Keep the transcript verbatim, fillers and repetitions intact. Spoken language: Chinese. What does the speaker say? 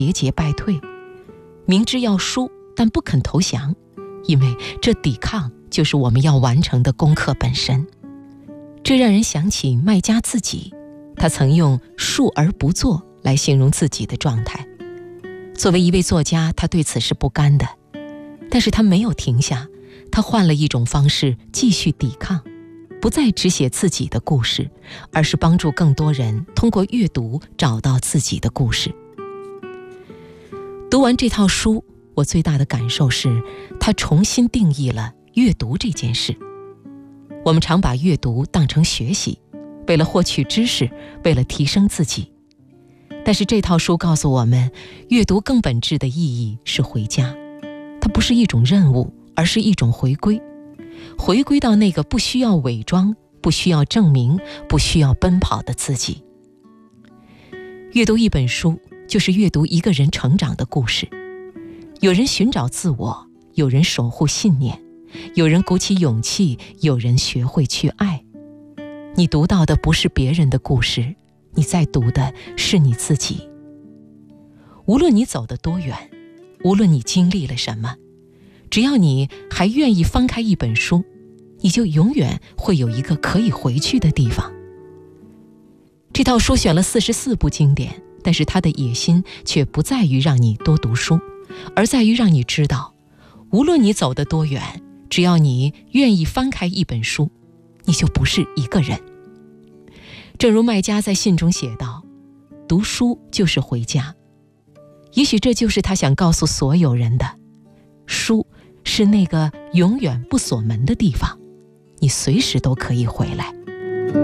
节节败退，明知要输但不肯投降，因为这抵抗就是我们要完成的功课本身。这让人想起麦加自己，他曾用述而不作来形容自己的状态。作为一位作家，他对此是不甘的，但是他没有停下，他换了一种方式继续抵抗，不再只写自己的故事，而是帮助更多人通过阅读找到自己的故事。读完这套书，我最大的感受是，它重新定义了阅读这件事。我们常把阅读当成学习，为了获取知识，为了提升自己。但是这套书告诉我们，阅读更本质的意义是回家。它不是一种任务，而是一种回归。回归到那个不需要伪装、不需要证明、不需要奔跑的自己。阅读一本书，就是阅读一个人成长的故事。有人寻找自我，有人守护信念，有人鼓起勇气，有人学会去爱。你读到的不是别人的故事，你在读的是你自己。无论你走得多远，无论你经历了什么，只要你还愿意翻开一本书，你就永远会有一个可以回去的地方。这套书选了四十四部经典，但是它的野心却不在于让你多读书，而在于让你知道，无论你走得多远，只要你愿意翻开一本书，你就不是一个人。正如麦加在信中写道，读书就是回家。也许这就是他想告诉所有人的，书是那个永远不锁门的地方，你随时都可以回来。